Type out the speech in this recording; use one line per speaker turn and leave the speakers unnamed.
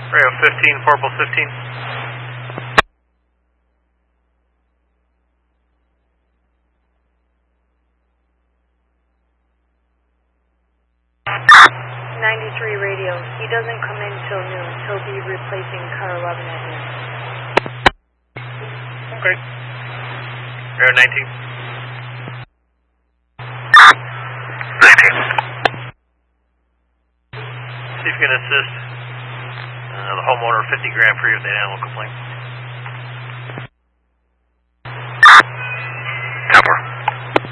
Radio 15, Purple 15.
Radio. He doesn't come in till noon. He'll be replacing car 11 at noon.
Okay. Air 19. 19. See if you can assist the homeowner 50 grand free with an animal complaint.